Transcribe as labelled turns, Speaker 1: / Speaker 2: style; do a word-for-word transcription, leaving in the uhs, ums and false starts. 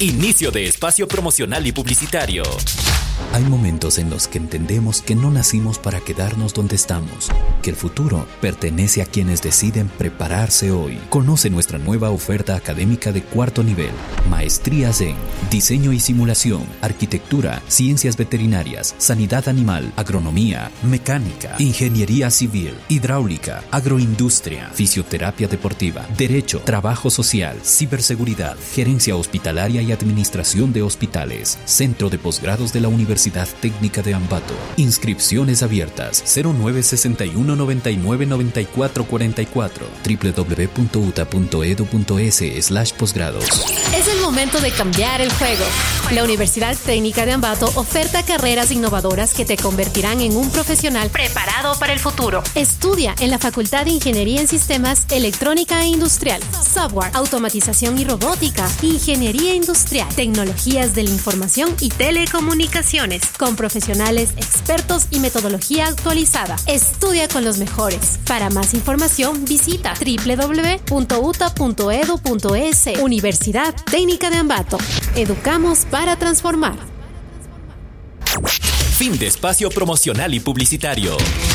Speaker 1: Inicio de espacio promocional y publicitario.
Speaker 2: Hay momentos en los que entendemos que no nacimos para quedarnos donde estamos, que el futuro pertenece a quienes deciden prepararse hoy. Conoce nuestra nueva oferta académica de cuarto nivel. Maestrías en Diseño y Simulación, Arquitectura, Ciencias Veterinarias, Sanidad Animal, Agronomía, Mecánica, Ingeniería Civil, Hidráulica, Agroindustria, Fisioterapia Deportiva, Derecho, Trabajo Social, Ciberseguridad, Gerencia Hospitalaria y Administración de Hospitales, Centro de Posgrados de la Universidad Técnica de Ambato. Inscripciones abiertas cero nueve seis uno nueve nueve nueve cuatro cuatro cuatro w w w punto u t a punto e d u punto e s slash posgrados.
Speaker 3: Es el momento de cambiar el juego. La Universidad Técnica de Ambato oferta carreras innovadoras que te convertirán en un profesional preparado para el futuro. Estudia en la Facultad de Ingeniería en Sistemas, Electrónica e Industrial, Software, Automatización y Robótica, Ingeniería Industrial, Tecnologías de la Información y Telecomunicaciones, con profesionales expertos y metodología actualizada. Estudia con los mejores. Para más información, visita w w w punto u t a punto e d u punto e s. Universidad Técnica de Ambato. Educamos para transformar.
Speaker 1: Fin de espacio promocional y publicitario.